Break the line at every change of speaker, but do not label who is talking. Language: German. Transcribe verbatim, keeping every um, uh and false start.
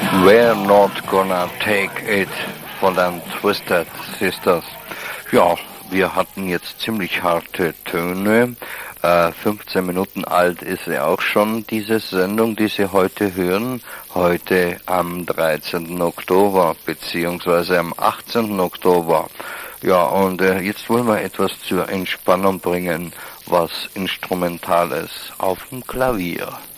We're Not Gonna Take It von den Twisted Sisters. Ja, wir hatten jetzt ziemlich harte Töne. Äh, fünfzehn Minuten alt ist sie auch schon, diese Sendung, die Sie heute hören. Heute am dreizehnten Oktober, beziehungsweise am achtzehnten Oktober. Ja, und äh, jetzt wollen wir etwas zur Entspannung bringen, was Instrumentales auf dem Klavier.